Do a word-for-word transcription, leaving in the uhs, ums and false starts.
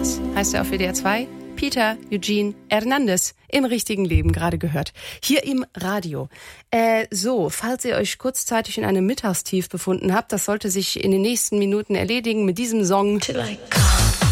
Stars heißt er auf W D R zwei. Peter Eugene Hernandez im richtigen Leben gerade gehört. Hier im Radio. Äh, so, falls ihr euch kurzzeitig in einem Mittagstief befunden habt, das sollte sich in den nächsten Minuten erledigen mit diesem Song. Till I come.